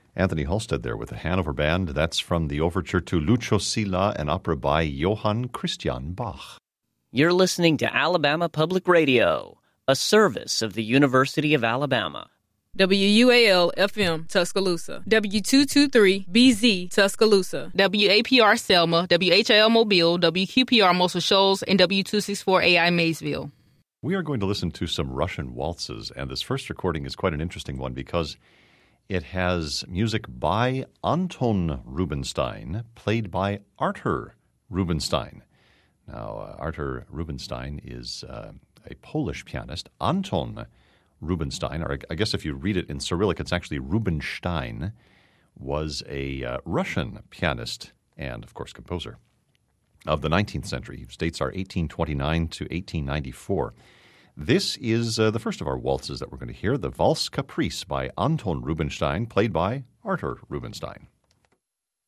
Anthony Halstead there with the Hanover Band. That's from the overture to Lucio Silla, an opera by Johann Christian Bach. You're listening to Alabama Public Radio, a service of the University of Alabama. WUAL-FM, Tuscaloosa. W223-BZ, Tuscaloosa. WAPR Selma, WHIL Mobile, WQPR Muscle Shoals, and W264AI Maysville. We are going to listen to some Russian waltzes, and this first recording is quite an interesting one because it has music by Anton Rubinstein, played by Artur Rubinstein. Now, Artur Rubinstein is a Polish pianist. Anton Rubinstein, or I guess if you read it in Cyrillic, it's actually Rubinstein, was a Russian pianist and, of course, composer of the 19th century. His dates are 1829 to 1894. This is the first of our waltzes that we're going to hear, the Valse Caprice by Anton Rubinstein, played by Artur Rubinstein.